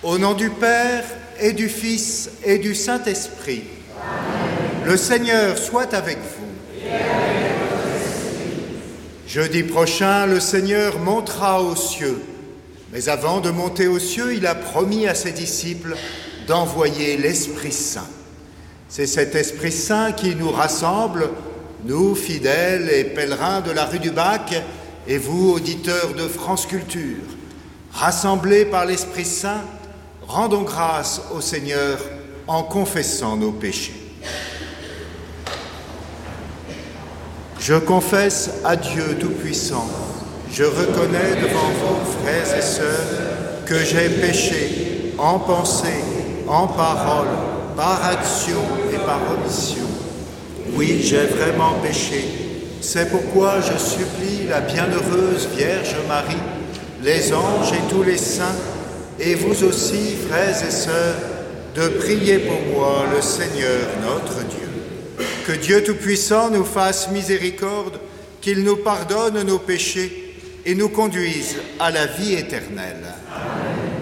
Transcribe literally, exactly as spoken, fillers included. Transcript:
Au nom du Père et du Fils et du Saint-Esprit, Amen. Le Seigneur soit avec vous. Et avec votre esprit. Jeudi prochain, le Seigneur montera aux cieux. Mais avant de monter aux cieux, il a promis à ses disciples d'envoyer l'Esprit Saint. C'est cet Esprit Saint qui nous rassemble, nous, fidèles et pèlerins de la rue du Bac, et vous, auditeurs de France Culture. Rassemblés par l'Esprit Saint, rendons grâce au Seigneur en confessant nos péchés. Je confesse à Dieu Tout-Puissant, je reconnais devant vous, frères et sœurs, que j'ai péché en pensée, en parole, par action et par omission. Oui, j'ai vraiment péché. C'est pourquoi je supplie la bienheureuse Vierge Marie, les anges et tous les saints, et vous aussi, frères et sœurs, de prier pour moi, le Seigneur notre Dieu. Que Dieu Tout-Puissant nous fasse miséricorde, qu'il nous pardonne nos péchés et nous conduise à la vie éternelle. Amen.